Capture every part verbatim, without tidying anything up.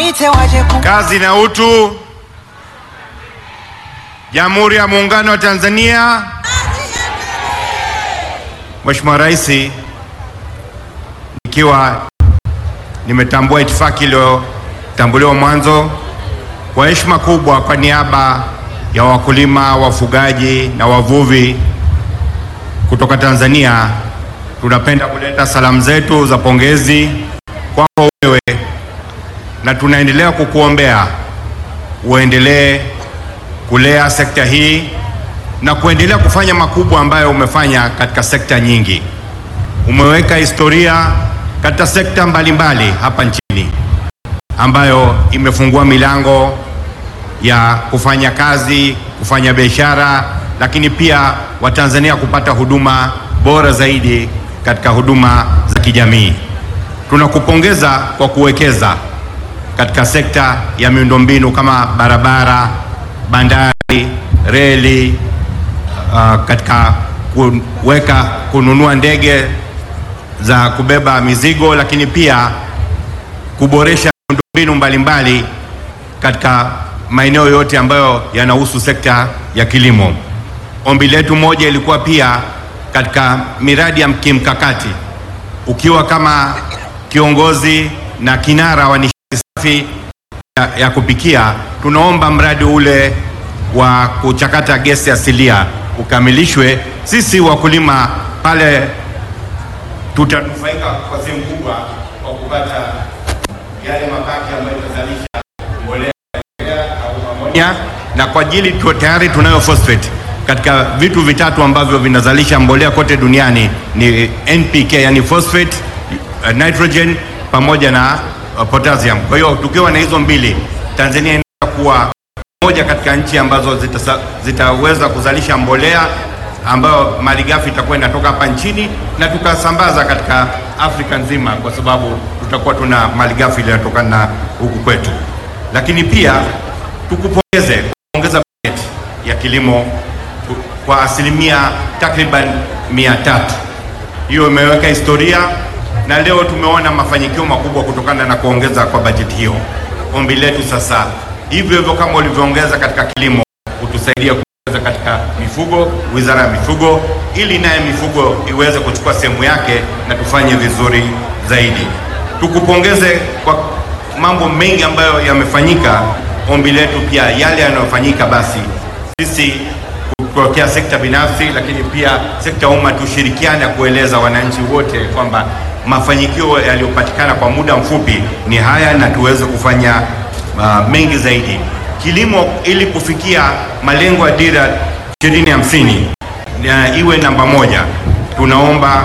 waite waje ku... Kazi na utu. Jamhuri ya Muungano wa Tanzania. Mheshimiwa Rais, nikiwa nimetambua itifaki iliyotambuliwa mwanzo, kwa heshima kubwa kwa niaba ya wakulima, wafugaji na wavuvi kutoka Tanzania, tunapenda kuleta salamu zetu za pongezi kwako wewe, na tunaendelea kukuombea uendelee kulea sekta hii na kuendelea kufanya makubwa ambayo umefanya katika sekta nyingi. Umeweka historia katika sekta mbalimbali mbali hapa nchini ambayo imefungua milango ya kufanya kazi, kufanya biashara, lakini pia Watanzania kupata huduma bora zaidi katika huduma za kijamii. Tunakupongeza kwa kuwekeza katika sekta ya miundombinu kama barabara, bandari, reli, uh, katika kuweka kununua ndege za kubeba mizigo, lakini pia kuboresha miundombinu mbalimbali katika maeneo yote ambayo yanahusu sekta ya kilimo. Ombi letu moja ilikuwa pia katika miradi ya kimkakati, ukiwa kama kiongozi na kinara wa nishati safi ya, ya kupikia, tunaomba mradi ule wa kuchakata gesi asilia ukamilishwe. Sisi wakulima pale tutanufaika kwa sehemu kubwa kwa kupata yale mabaki ambayo tutazalisha mbolea au amonia, na kwa ajili tu tayari tunayo phosphate katika vitu vitatu ambavyo vinazalisha mbolea kote duniani ni N P K, yani phosphate, nitrogen pamoja na uh, potassium. Kwa hiyo tukiwa na hizo mbili, Tanzania inaweza kuwa moja katika nchi ambazo zita, zitaweza kuzalisha mbolea ambayo malighafi itakuwa inatoka hapa nchini na tukasambaza katika Afrika nzima, kwa sababu tutakuwa tuna malighafi inayotokana na huku kwetu. Lakini pia tukupongeze kuongeza bajeti ya kilimo kwa asilimia takriban mia tatu. Hiyo imeweka historia na leo tumeona mafanikio makubwa kutokana na kuongeza kwa bajeti hiyo. Ombi letu sasa, hivyo hivyo kama ulivyoongeza katika kilimo, utusaidia kuongeza katika mifugo, Wizara ya Mifugo, ili naye mifugo iweze kuchukua sehemu yake na tufanye vizuri zaidi. Tukupongeze kwa mambo mengi ambayo yamefanyika. Ombi letu pia yale yanayofanyika, basi sisi kutokea sekta binafsi lakini pia sekta umma tushirikiane kueleza wananchi wote kwamba mafanikio yaliyopatikana kwa muda mfupi ni haya na tuweze kufanya uh, mengi zaidi. Kilimo ili kufikia malengo ya dira ishirini hamsini na iwe namba moja, tunaomba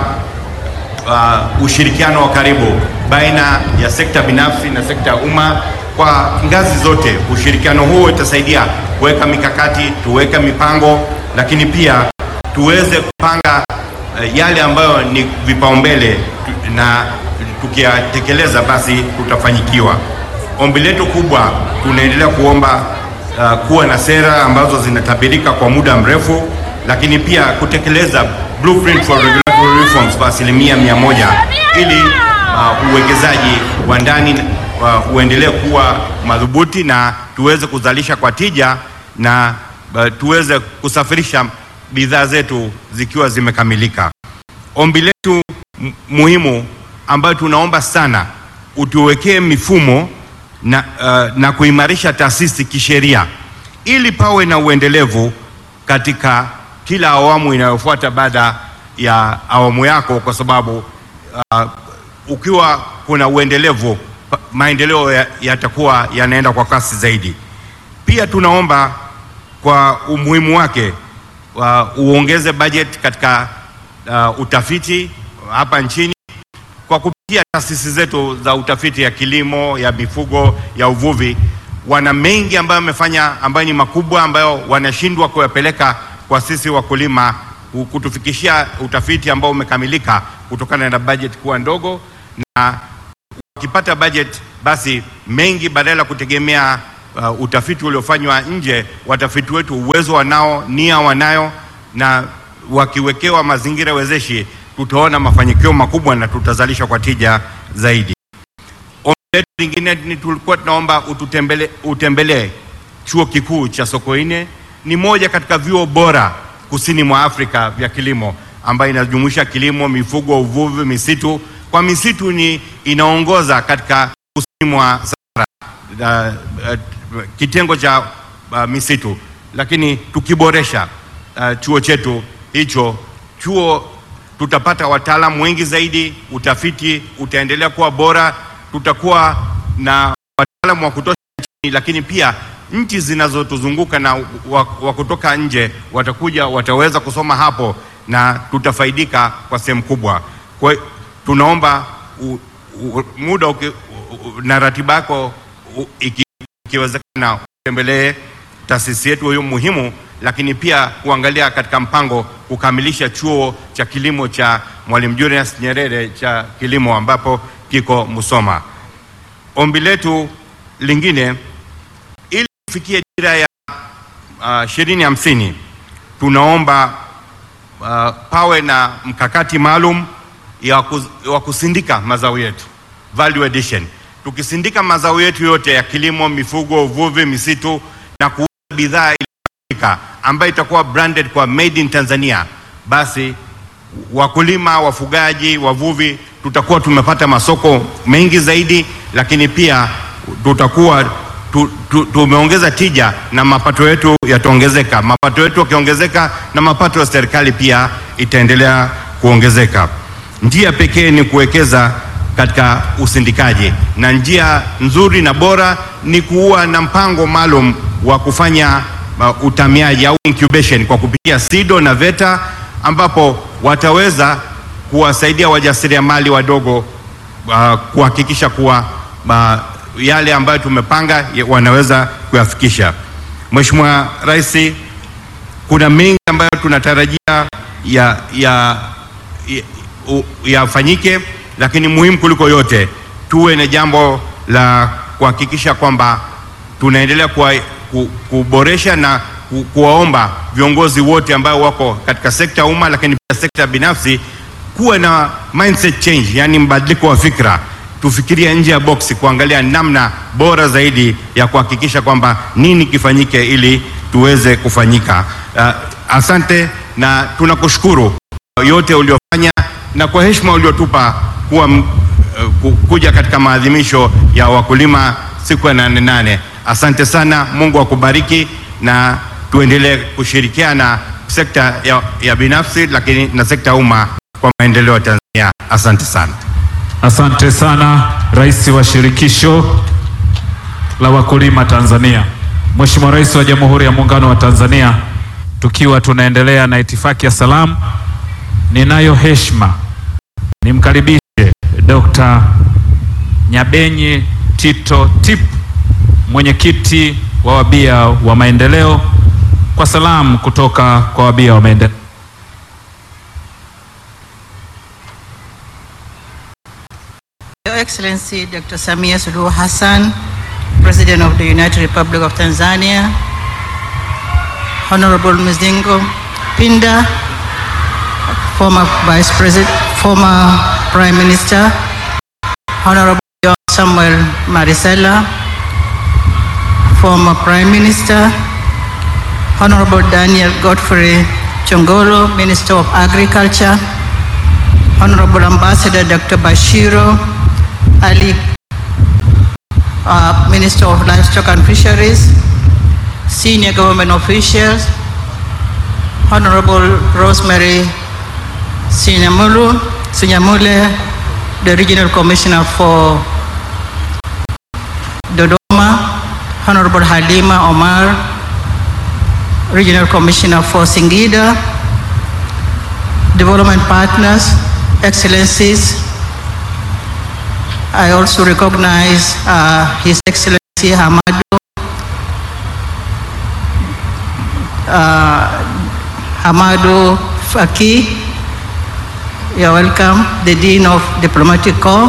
uh, ushirikiano wa karibu baina ya sekta binafsi na sekta umma kwa ngazi zote. Ushirikiano huo utasaidia kuweka mikakati, tuweka mipango, lakini pia tuweze kupanga uh, yale ambayo ni vipaumbele na tukiyatekeleza basi tutafanyikiwa. Ombi letu kubwa, tunaendelea kuomba uh, kuwa na sera ambazo zinatabirika kwa muda mrefu, lakini pia kutekeleza blueprint for regulatory reforms kwa asilimia mia moja ili uh, uwekezaji wa ndani uh, uendelee kuwa madhubuti na tuweze kuzalisha kwa tija na uh, tuweze kusafirisha bidhaa zetu zikiwa zimekamilika. Ombi letu muhimu ambayo tunaomba sana, utuwekee mifumo na, uh, na kuimarisha taasisi kisheria ili pawe na uendelevu katika kila awamu inayofuata baada ya awamu yako, kwa sababu uh, ukiwa kuna uendelevu maendeleo yatakuwa ya yanaenda kwa kasi zaidi. Pia tunaomba kwa umuhimu wake uh, uongeze budget katika uh, utafiti hapa nchini kwa kupitia taasisi zetu za utafiti ya kilimo, ya mifugo, ya uvuvi. Wana mengi ambayo wamefanya ambayo ni makubwa ambayo wanashindwa kuyapeleka kwa sisi wakulima kutufikishia utafiti ambao umekamilika kutokana na budget kuwa ndogo, na wakipata budget basi mengi badala kutegemea uh, utafiti uliofanywa nje, watafiti wetu uwezo wanao, nia wanayo, na wakiwekewa mazingira wezeshi tutaona mafanikio makubwa na tutazalisha kwa tija zaidi. Ombi letu lingine ni tulikuwa tunaomba ututembele, utembelee chuo kikuu cha Sokoine. Ni moja katika vyuo bora kusini mwa Afrika vya kilimo, ambayo inajumuisha kilimo, mifugo, uvuvi, misitu. Kwa misitu ni inaongoza katika kusini mwa Sahara, uh, uh, kitengo cha uh, misitu. Lakini tukiboresha uh, chuo chetu hicho, chuo tutapata wataalamu wengi zaidi, utafiti utaendelea kuwa bora, tutakuwa na wataalamu wa kutosha nchini, lakini pia nchi zinazotuzunguka na wa kutoka nje watakuja, wataweza kusoma hapo na tutafaidika kwa sehemu kubwa. Kwa tunaomba u, u, muda uki, u, na ratiba yako ikiwezekana utembelee taasisi yetu hiyo muhimu, lakini pia kuangalia katika mpango kukamilisha chuo cha kilimo cha Mwalimu Julius Nyerere cha kilimo ambapo kiko Musoma. Ombi letu lingine, ili kufikia dira ya ishirini hamsini, tunaomba uh, pawe na mkakati maalum wa kusindika mazao yetu, value addition. Tukisindika mazao yetu yote ya kilimo, mifugo, uvuvi, misitu na kuuza bidhaa ambayo itakuwa branded kwa made in Tanzania, basi wakulima, wafugaji, wavuvi tutakuwa tumepata masoko mengi zaidi, lakini pia tutakuwa tu, tu, tumeongeza tija na mapato yetu yataongezeka. Mapato yetu yakiongezeka na mapato ya serikali pia itaendelea kuongezeka. Njia pekee ni kuwekeza katika usindikaji, na njia nzuri na bora ni kuwa na mpango maalum wa kufanya uh, utamiaji au incubation kwa kupitia SIDO na VETA, ambapo wataweza kuwasaidia wajasiriamali wadogo uh, kuhakikisha kuwa uh, yale ambayo tumepanga wanaweza kuyafikisha. Mheshimiwa Rais, kuna mengi ambayo tunatarajia ya ya yafanyike ya lakini muhimu kuliko yote tuwe na jambo la kuhakikisha kwamba tunaendelea kuwa, ku, kuboresha na ku, kuwaomba viongozi wote ambao wako katika sekta ya umma lakini pia sekta binafsi kuwa na mindset change, yani mbadiliko wa fikra. Tufikiria nje ya boksi kuangalia namna bora zaidi ya kuhakikisha kwamba nini kifanyike ili tuweze kufanyika. Uh, asante na tunakushukuru yote uliofanya na kwa heshima uliotupa kuwa uh, kuja katika maadhimisho ya wakulima siku ya nane nane. Asante sana, Mungu akubariki na tuendelee kushirikiana sekta ya, ya binafsi lakini na sekta ya umma kwa maendeleo ya Tanzania. Asante sana. Asante sana Rais wa Shirikisho la Wakulima Tanzania. Mheshimiwa Rais wa Jamhuri ya Muungano wa Tanzania, tukiwa tunaendelea na itifaki ya salamu, ninayo heshima nimkaribishe Dokta Nyabenyi Tito Tip, mwenyekiti wa wabia wa maendeleo, kwa salamu kutoka kwa wabia wa maendeleo. Your Excellency Doctor Samia Suluhu Hassan, President of the United Republic of Tanzania, Honorable Mizengo Pinda, former Vice President, former Prime Minister, Honorable John Samuel Marisela, former Prime Minister, Honorable Daniel Godfrey Chongolo, Minister of Agriculture, Honorable Ambassador Doctor Bashiro Ali, uh, Minister of Livestock and Fisheries, senior government officials, Honorable Rosemary Sinyamulu, Sinyamule, the Regional Commissioner for Dodoma, Honorable Halima Omar, Regional Commissioner for Singida, development partners, Excellencies. I also recognize uh, His Excellency Hamado, uh, Hamado Faki. You're welcome. The Dean of Diplomatic Corps,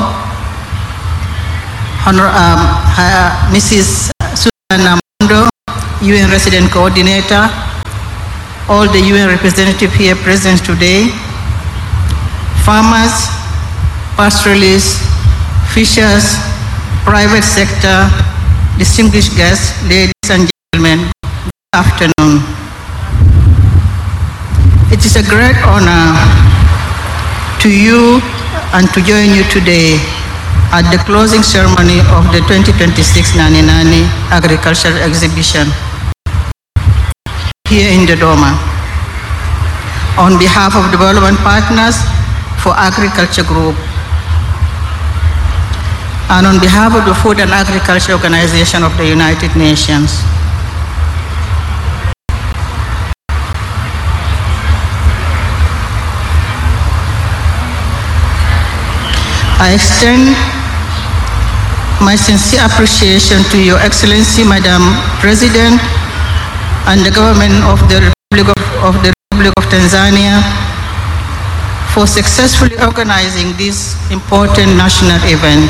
Honor, um, uh, Missus Susan Amando, U N Resident Coordinator, all the U N representatives here present today, farmers, pastoralists, fishers, private sector, distinguished guests, ladies and gentlemen, good afternoon. It is a great honor to you and to join you today at the closing ceremony of the twenty twenty-six Nani Nani Agricultural Exhibition here in Dodoma. On behalf of Development Partners for Agriculture Group, and on behalf of the Food and Agriculture Organization of the United Nations, I extend my sincere appreciation to Your Excellency, Madam President, and the government of the Republic of, of the Republic of Tanzania for successfully organizing this important national event.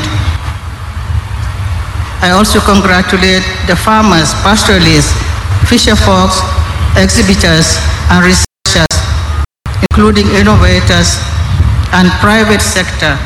I also congratulate the farmers, pastoralists, fisher folks, exhibitors, and researchers, including innovators and private sector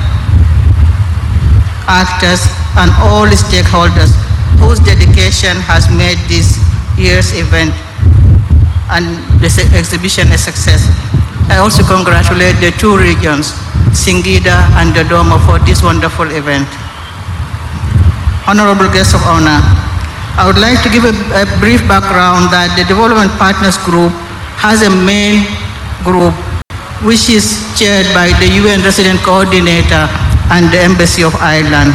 actors and all stakeholders whose dedication has made this year's event and this exhibition a success. I also congratulate the two regions, Singida and Dodoma, for this wonderful event. Honorable guests of honor, I would like to give a, a brief background that the Development Partners Group has a main group which is chaired by the U N Resident Coordinator and the Embassy of Ireland.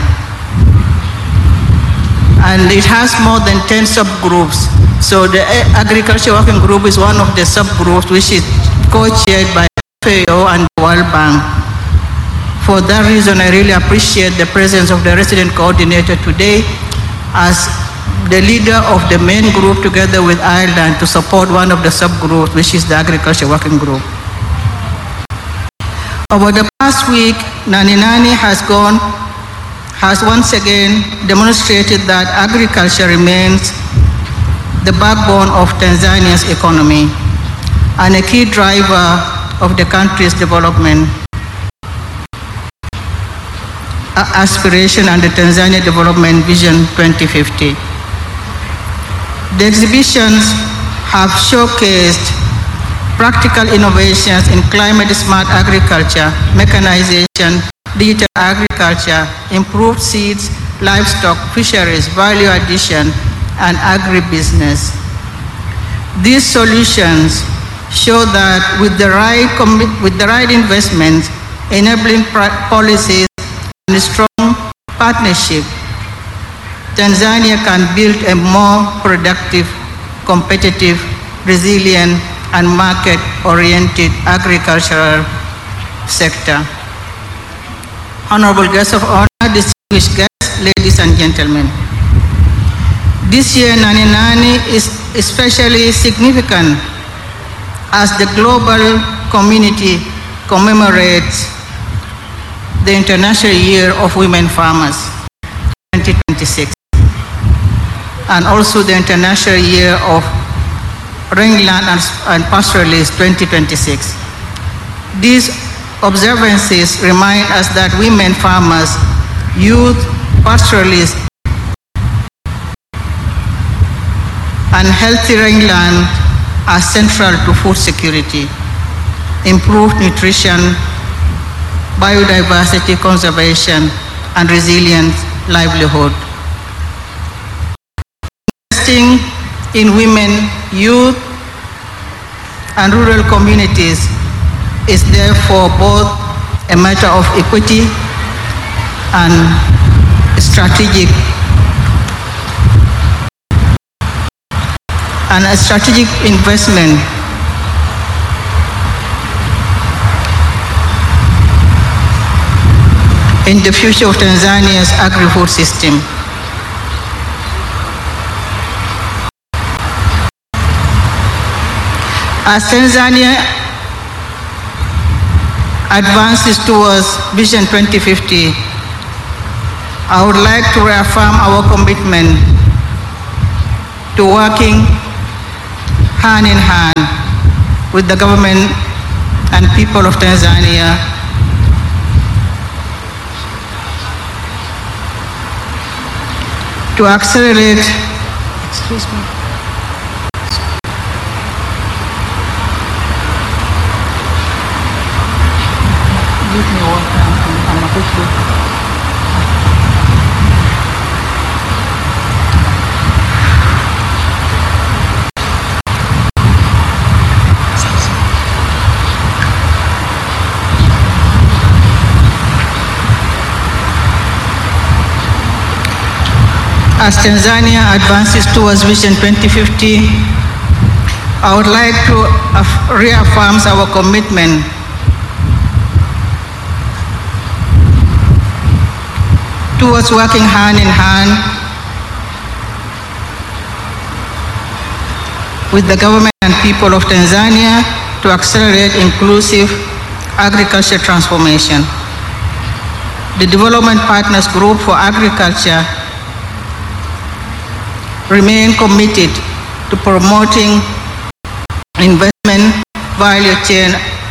And it has more than ten subgroups. So the Agriculture Working Group is one of the subgroups which is co-chaired by F A O and the World Bank. For that reason, I really appreciate the presence of the Resident Coordinator today as the leader of the main group together with Ireland to support one of the subgroups, which is the Agriculture Working Group. Over the past week, Nani Nani has gone, has once again demonstrated that agriculture remains the backbone of Tanzania's economy and a key driver of the country's development aspiration and the Tanzania Development Vision twenty fifty. The exhibitions have showcased practical innovations in climate-smart agriculture, mechanization, digital agriculture, improved seeds, livestock, fisheries, value addition, and agribusiness. These solutions show that with the right, with the right investments, enabling policies, and a strong partnership, Tanzania can build a more productive, competitive, resilient, and market-oriented agricultural sector. Honorable guests of honor, distinguished guests, ladies and gentlemen. This year, Nani Nani is especially significant as the global community commemorates the International Year of Women Farmers, twenty twenty-six, and also the International Year of Rangeland and, and Pastoralists, twenty twenty-six. These observances remind us that women farmers, youth, pastoralists, and healthy rangeland are central to food security, improved nutrition, biodiversity conservation, and resilient livelihood. Investing in women, youth, and rural communities is therefore both a matter of equity and strategic and a strategic investment in the future of Tanzania's agri-food system. As Tanzania advances towards Vision twenty fifty, I would like to reaffirm our commitment to working hand in hand with the government and people of Tanzania to accelerate, excuse me, give me water, I'm a quickly. As Tanzania advances towards Vision twenty fifty, I would like to reaffirm our commitment towards working hand in hand with the government and people of Tanzania to accelerate inclusive agriculture transformation. The Development Partners Group for Agriculture remain committed to promoting investment value chain,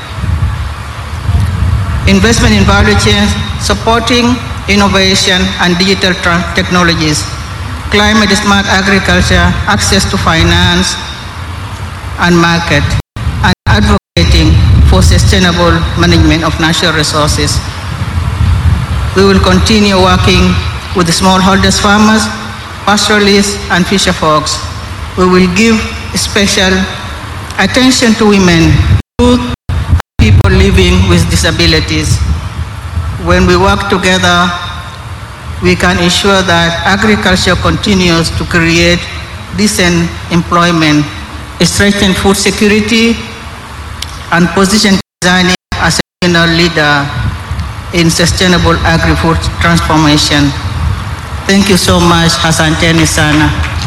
investment in value chain, supporting innovation and digital technologies, climate smart agriculture, access to finance and market, and advocating for sustainable management of natural resources. We will continue working with the smallholders farmers, pastoralists and fisher folks. We will give special attention to women, youth, and people living with disabilities. When we work together, we can ensure that agriculture continues to create decent employment, strengthen food security, and position Tanzania as a regional leader in sustainable agri-food transformation. Thank you so much. Asanteni sana.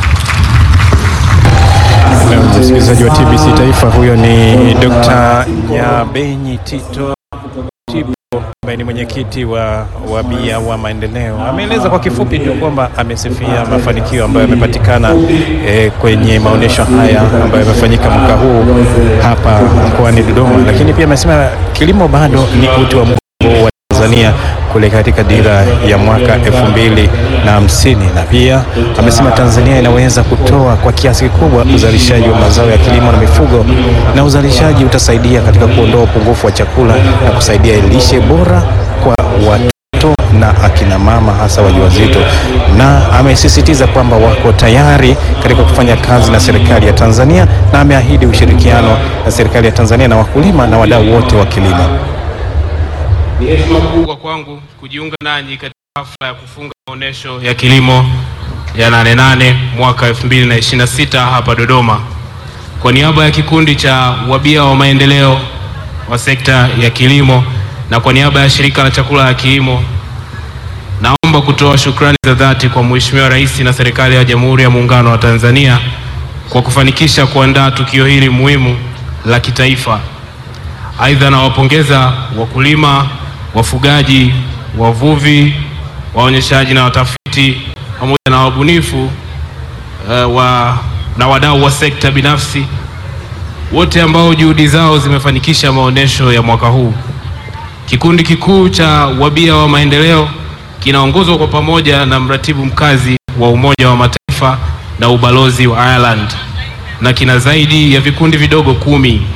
Msikilizaji wa T B C Taifa, huyo ni Doctor Nyabenyi Tito Tibo ambaye ni mwenyekiti wa wabia wa maendeleo. Ameeleza kwa kifupi tu kwamba amesifia mafanikio ambayo yamepatikana e, kwenye maonesho haya ambayo yamefanyika mwaka huu hapa mkoani Dodoma, lakini pia amesema kilimo bado ni uti wa mgongo wa Tanzania kule katika dira ya mwaka elfu mbili na hamsini, na pia amesema Tanzania inaweza kutoa kwa kiasi kikubwa uzalishaji wa mazao ya kilimo na mifugo, na uzalishaji utasaidia katika kuondoa upungufu wa chakula na kusaidia lishe bora kwa watoto na akina mama hasa wajawazito, na amesisitiza kwamba wako tayari katika kufanya kazi na serikali ya Tanzania, na ameahidi ushirikiano na serikali ya Tanzania na wakulima na wadau wote wa kilimo. Ni heshima kubwa kwangu kujiunga nanyi katika hafla ya kufunga maonesho ya kilimo ya nane nane mwaka elfu mbili na ishirini na sita hapa Dodoma. Kwa niaba ya kikundi cha wabia wa maendeleo wa sekta ya kilimo na kwa niaba ya shirika la chakula la kilimo, naomba kutoa shukrani za dhati kwa Mheshimiwa Rais na serikali ya Jamhuri ya Muungano wa Tanzania kwa kufanikisha kuandaa tukio hili muhimu la kitaifa. Aidha, nawapongeza wakulima, wafugaji, wavuvi, waonyeshaji na watafiti pamoja na wabunifu uh, wa, na wadau wa sekta binafsi wote ambao juhudi zao zimefanikisha maonesho ya mwaka huu. Kikundi kikuu cha wabia wa maendeleo kinaongozwa kwa pamoja na mratibu mkazi wa Umoja wa Mataifa na ubalozi wa Ireland, na kina zaidi ya vikundi vidogo kumi.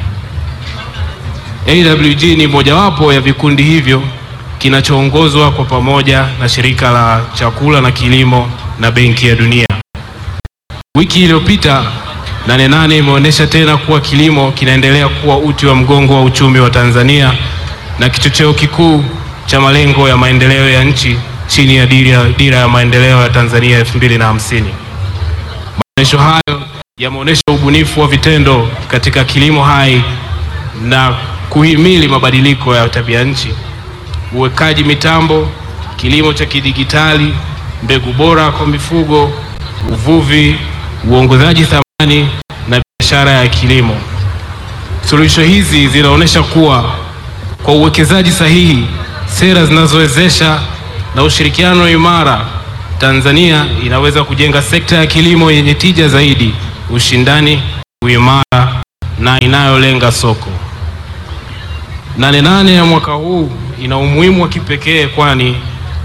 A W G ni mojawapo ya vikundi hivyo kinachoongozwa kwa pamoja na shirika la chakula na kilimo na Benki ya Dunia. Wiki iliyopita nane nane imeonyesha tena kuwa kilimo kinaendelea kuwa uti wa mgongo wa uchumi wa Tanzania na kichocheo kikuu cha malengo ya maendeleo ya nchi chini ya dira, dira ya maendeleo ya Tanzania elfu mbili na hamsini. Maonesho hayo yameonyesha ubunifu wa vitendo katika kilimo hai na kuhimili mabadiliko ya tabia nchi, uwekaji mitambo, kilimo cha kidigitali, mbegu bora kwa mifugo, uvuvi, uongozaji thamani na biashara ya kilimo. Suluhisho hizi zinaonyesha kuwa kwa uwekezaji sahihi, sera zinazowezesha na ushirikiano imara, Tanzania inaweza kujenga sekta ya kilimo yenye tija zaidi, ushindani, uimara na inayolenga soko. Nane nane ya mwaka huu ina umuhimu wa kipekee kwani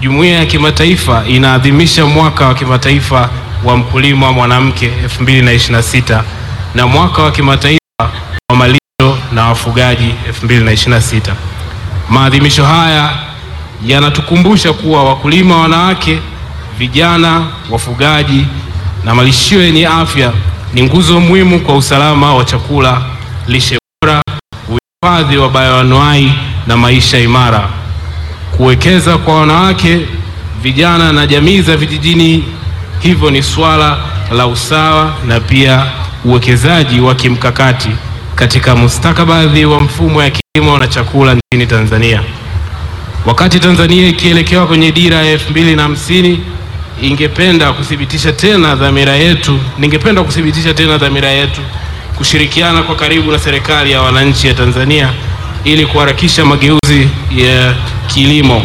jumuiya ya kimataifa inaadhimisha mwaka wa kimataifa wa mkulima mwanamke elfu mbili na ishirini na sita na mwaka wa kimataifa wa malisho na wafugaji elfu mbili na ishirini na sita. Maadhimisho haya yanatukumbusha kuwa wakulima wanawake, vijana, wafugaji na malishio yenye afya ni nguzo muhimu kwa usalama wa chakula, lishe bora, uhifadhi wa bayoanuai na maisha imara. Kuwekeza kwa wanawake, vijana na jamii za vijijini hivyo ni swala la usawa na pia uwekezaji wa kimkakati katika mustakabali wa mfumo ya kilimo na chakula nchini Tanzania. Wakati Tanzania ikielekea kwenye dira ya elfu mbili na hamsini, ingependa kuthibitisha tena dhamira yetu, ningependa kuthibitisha tena dhamira yetu kushirikiana kwa karibu na serikali ya wananchi ya Tanzania ili kuharakisha mageuzi ya kilimo.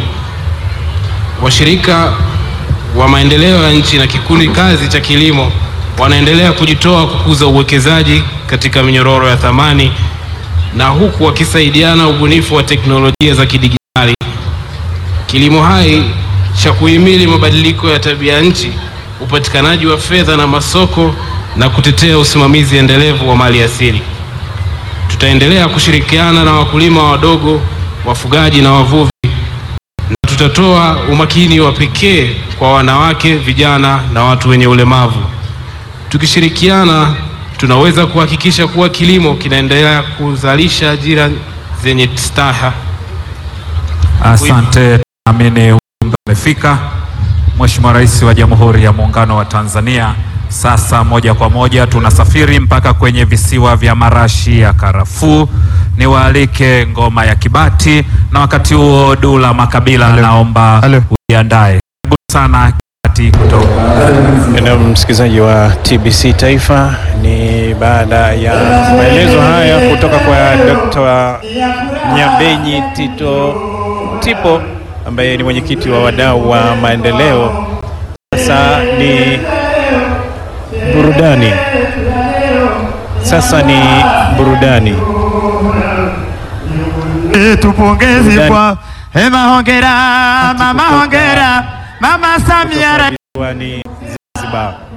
Washirika wa maendeleo ya nchi na kikundi kazi cha kilimo wanaendelea kujitoa kukuza uwekezaji katika minyororo ya thamani, na huku wakisaidiana ubunifu wa teknolojia za kidigitali. Kilimo hai cha kuhimili mabadiliko ya tabia nchi, upatikanaji wa fedha na masoko, na kutetea usimamizi endelevu wa mali asili. Tutaendelea kushirikiana na wakulima wadogo, wafugaji na wavuvi, na tutatoa umakini wa pekee kwa wanawake, vijana na watu wenye ulemavu. Tukishirikiana tunaweza kuhakikisha kuwa kilimo kinaendelea kuzalisha ajira zenye staha. Asante, naamini ujumbe umefika. Mheshimiwa Rais wa Jamhuri ya Muungano wa Tanzania, sasa moja kwa moja tunasafiri mpaka kwenye visiwa vya marashi ya karafuu. Niwaalike ngoma ya Kibati, na wakati huo Dula Makabila naomba ujiandae. Karibu sana Kibati kutoka. Na msikilizaji wa T B C Taifa, ni baada ya maelezo haya kutoka kwa Dokta Nyabenyi Tito Tipo ambaye ni mwenyekiti wa wadau wa maendeleo. Sasa ni burudani. Sasa ni burudani. E, tupongezi kwa Hema, hongera mama, hongera Mama Samia ni Zanzibar.